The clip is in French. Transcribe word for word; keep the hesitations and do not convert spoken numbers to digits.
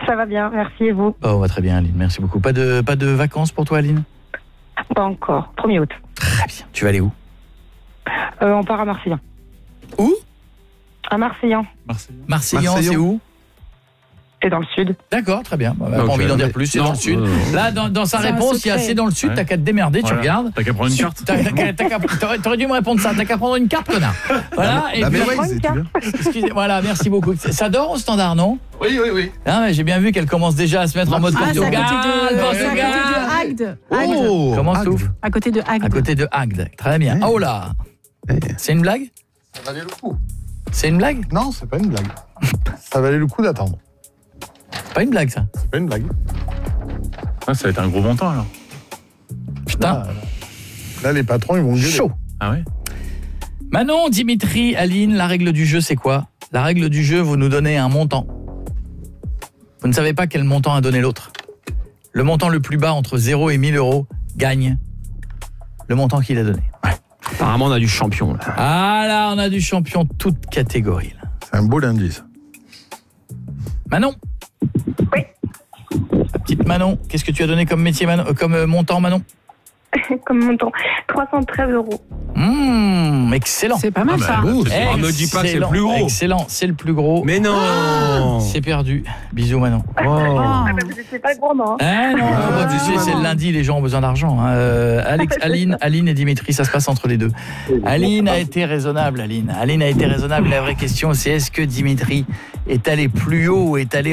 Ça va bien, merci et vous? Oh, va très bien, Aline, merci beaucoup. Pas de, pas de vacances pour toi, Aline? Pas encore, premier août. Très bien. Tu vas aller où? Euh, on part à Marseillan. Où? À Marseillan. Marseillan, Marseillan. C'est où? C'est dans le sud. D'accord, très bien. Bah, Okay. pas envie d'en dire plus, c'est Non, dans le sud. euh, Là, dans, dans sa c'est réponse, il y a c'est dans le sud, Ouais. t'as qu'à te démerder, Voilà. tu regardes. T'as qu'à prendre une Su- carte. t'as- t'as- t'as qu'à- T'aurais t'aurais dû me répondre ça, t'as qu'à prendre une carte, connard. Voilà, et La puis, Mayway, prends une c'est carte. bien. excusez, voilà, merci beaucoup. Ça dort au standard, non? Oui, oui, oui. Ah, mais j'ai bien vu qu'elle commence déjà à se mettre en mode Ah, c'est à côté Portugal, de, c'est à Portugal. côté de Agde. Agde. Oh, Comment Agde. souffle? À côté de Agde. À côté de Agde. Très bien. Ouais. Oh là. Ouais. C'est une blague? Ça valait le coup. C'est une blague? Non, c'est pas une blague. Ça valait le coup d'attendre. Pas une blague, ça. C'est pas une blague. Ah, ça va être un gros montant alors. Putain. Là, là, les patrons, ils vont gueuler. Chaud. Ah ouais. Manon, Dimitri, Aline, la règle du jeu, c'est quoi? La règle du jeu, vous nous donnez un montant. Vous ne savez pas quel montant a donné l'autre. Le montant le plus bas entre zéro et mille euros gagne le montant qu'il a donné. Apparemment, on a du champion. Là. Ah là, on a du champion toute catégorie. Là. C'est un beau lundi, ça. Manon. Oui. La petite Manon, qu'est-ce que tu as donné comme métier, Manon, euh, comme euh, montant, Manon? Comme montant. trois cent treize euros. Mmh, excellent. C'est pas mal Ah bah, ça. ouh, Ah, me dis pas que c'est le plus gros. Excellent, c'est le plus gros. Mais non. C'est perdu. Bisous, Manon. Oh. Ah, bah, vous n'étiez pas gourmand. Ah non, Ah, bah, tu sais, bisous, c'est le Manon. lundi, les gens ont besoin d'argent. Hein. Euh, Alex, Aline, Aline et Dimitri, ça se passe entre les deux. Aline a été raisonnable, Aline. Aline a été raisonnable. La vraie question, c'est est-ce que Dimitri est allé plus haut ou est allé